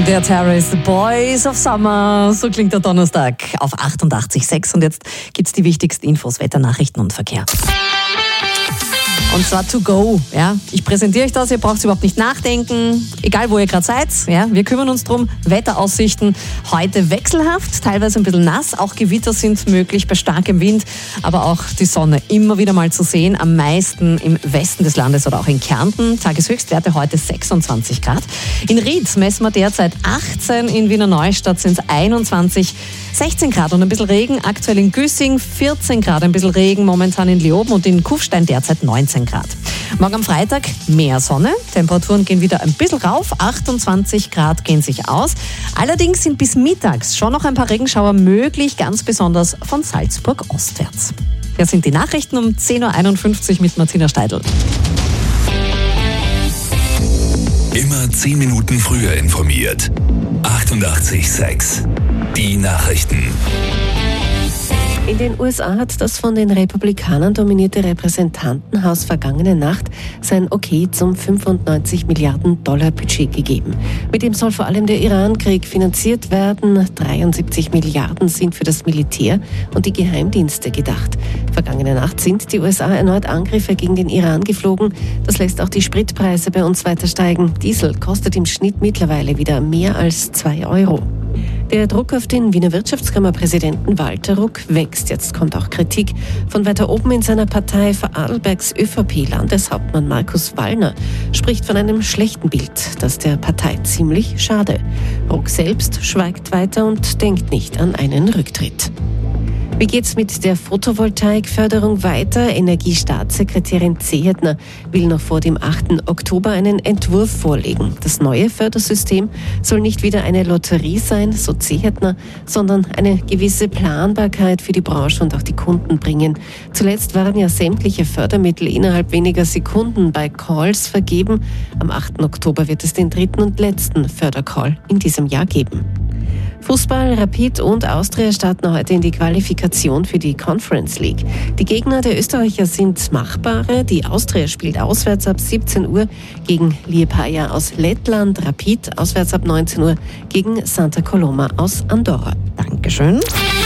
Der Terrace, The Boys of Summer, so klingt der Donnerstag auf 88,6. Und jetzt gibt's die wichtigsten Infos, Wetternachrichten und Verkehr. Und zwar to go. Ja. Ich präsentiere euch das, ihr braucht überhaupt nicht nachdenken, egal wo ihr gerade seid. Ja. Wir kümmern uns drum. Wetteraussichten heute wechselhaft, teilweise ein bisschen nass. Auch Gewitter sind möglich bei starkem Wind, aber auch die Sonne immer wieder mal zu sehen. Am meisten im Westen des Landes oder auch in Kärnten. Tageshöchstwerte heute 26 Grad. In Ried messen wir derzeit 18, in Wiener Neustadt sind es 21, 16 Grad und ein bisschen Regen. Aktuell in Güssing 14 Grad, ein bisschen Regen momentan in Leoben und in Kufstein derzeit 19 Grad. Morgen am Freitag mehr Sonne, Temperaturen gehen wieder ein bisschen rauf, 28 Grad gehen sich aus. Allerdings sind bis mittags schon noch ein paar Regenschauer möglich, ganz besonders von Salzburg ostwärts. Das sind die Nachrichten um 10.51 Uhr mit Martina Steidl. Immer 10 Minuten früher informiert. 88,6. Die Nachrichten. In den USA hat das von den Republikanern dominierte Repräsentantenhaus vergangene Nacht sein Okay zum 95 Milliarden Dollar Budget gegeben. Mit dem soll vor allem der Iran-Krieg finanziert werden. 73 Milliarden sind für das Militär und die Geheimdienste gedacht. Vergangene Nacht sind die USA erneut Angriffe gegen den Iran geflogen. Das lässt auch die Spritpreise bei uns weiter steigen. Diesel kostet im Schnitt mittlerweile wieder mehr als 2 Euro. Der Druck auf den Wiener Wirtschaftskammerpräsidenten Walter Ruck wächst. Jetzt kommt auch Kritik von weiter oben in seiner Partei. Vorarlbergs ÖVP-Landeshauptmann Markus Wallner spricht von einem schlechten Bild, das der Partei ziemlich schade. Ruck selbst schweigt weiter und denkt nicht an einen Rücktritt. Wie geht's mit der Photovoltaikförderung weiter? Energiestaatssekretärin Zehetner will noch vor dem 8. Oktober einen Entwurf vorlegen. Das neue Fördersystem soll nicht wieder eine Lotterie sein, so Zehetner, sondern eine gewisse Planbarkeit für die Branche und auch die Kunden bringen. Zuletzt waren ja sämtliche Fördermittel innerhalb weniger Sekunden bei Calls vergeben. Am 8. Oktober wird es den 3. und letzten Fördercall in diesem Jahr geben. Fußball, Rapid und Austria starten heute in die Qualifikation für die Conference League. Die Gegner der Österreicher sind machbare. Die Austria spielt auswärts ab 17 Uhr gegen Liepaja aus Lettland, Rapid auswärts ab 19 Uhr gegen Santa Coloma aus Andorra. Dankeschön.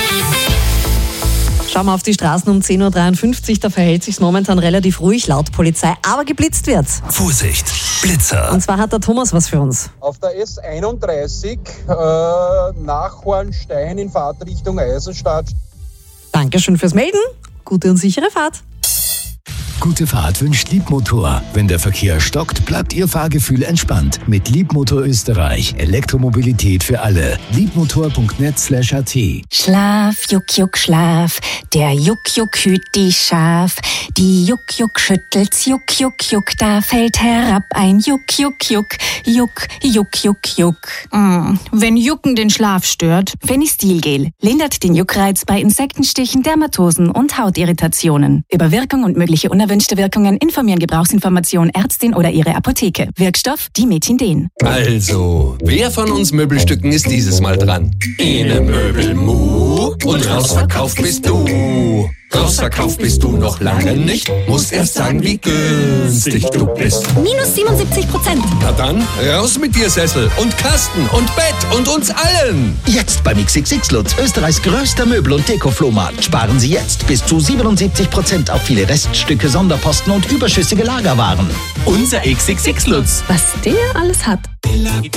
Schauen wir auf die Straßen um 10.53 Uhr, da verhält sich momentan relativ ruhig laut Polizei, aber geblitzt wird's. Vorsicht, Blitzer. Und zwar hat der Thomas was für uns. Auf der S31 nach Hornstein in Fahrtrichtung Eisenstadt. Dankeschön fürs Melden. Gute und sichere Fahrt. Gute Fahrt wünscht Liebmotor. Wenn der Verkehr stockt, bleibt Ihr Fahrgefühl entspannt. Mit Liebmotor Österreich. Elektromobilität für alle. Liebmotor.net/at. Schlaf, Juck, Juck, Schlaf. Der Juck, Juck hüt die Schaf. Die Juck, Juck schüttelt's, Juck, Juck, Juck. Da fällt herab ein Juck, Juck, Juck. Juck, Juck, Juck, Juck. Wenn Jucken den Schlaf stört. Fenistilgel lindert den Juckreiz bei Insektenstichen, Dermatosen und Hautirritationen. Über Wirkung und mögliche unerwünschte Wirkungen informieren Gebrauchsinformation Ärztin oder ihre Apotheke. Wirkstoff Dimetindin. Also, wer von uns Möbelstücken ist dieses Mal dran? Ene Möbelmu und rausverkauft bist du. Rausverkauft bist du noch lange nicht. Musst erst sagen, wie günstig du bist. Minus 77%. Na dann, raus mit dir Sessel und Kasten und Bett und uns allen. Jetzt beim XXX Lutz, Österreichs größter Möbel- und Deko-Flohmarkt. Sparen Sie jetzt bis zu 77% auf viele Reststücke, Sonderposten und überschüssige Lagerwaren. Unser XXX Lutz. Was der alles hat.